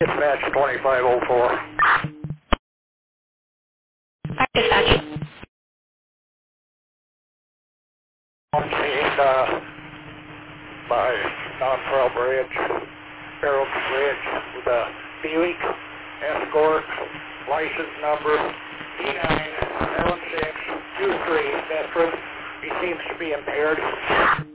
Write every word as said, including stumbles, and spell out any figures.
Dispatch twenty-five oh four. Hi, dispatch. I'm seeing uh, by Don Bridge, Barrel Bridge, with a Buick Escort, license number D nine seven six two three, veteran. He seems to be impaired.